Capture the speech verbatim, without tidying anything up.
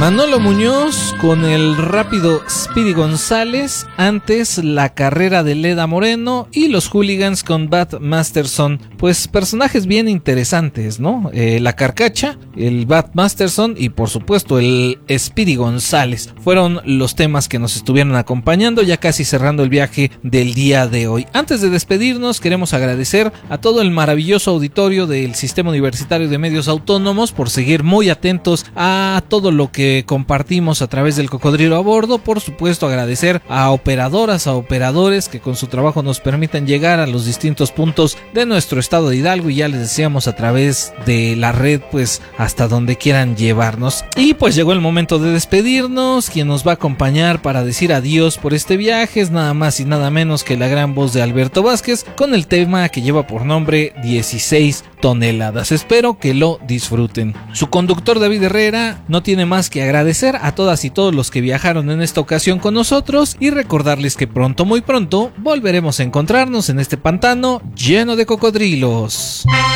Manolo Muñoz con el rápido Speedy González, antes la carrera de Leda Moreno y los Hooligans con Bat Masterson. Pues personajes bien interesantes, ¿no? Eh, la Carcacha, el Bat Masterson y por supuesto el Speedy González fueron los temas que nos estuvieron acompañando, ya casi cerrando el viaje del día de hoy. Antes de despedirnos, queremos agradecer a todo el maravilloso auditorio del Sistema Universitario de Medios Autónomos por seguir muy atentos a todo lo que compartimos a través del Cocodrilo a Bordo. Por supuesto, agradecer a operadoras, a operadores que con su trabajo nos permiten llegar a los distintos puntos de nuestro estado de Hidalgo, y ya les decíamos a través de la red, pues hasta donde quieran llevarnos. Y pues llegó el momento de despedirnos. Quien nos va a acompañar para decir adiós por este viaje es nada más y nada menos que la gran voz de Alberto Vázquez, con el tema que lleva por nombre dieciséis toneladas. Espero que lo disfruten. Su conductor David Herrera no tiene más que agradecer a todas y todos los que viajaron en esta ocasión con nosotros y recordarles que pronto, muy pronto, volveremos a encontrarnos en este pantano lleno de cocodrilos.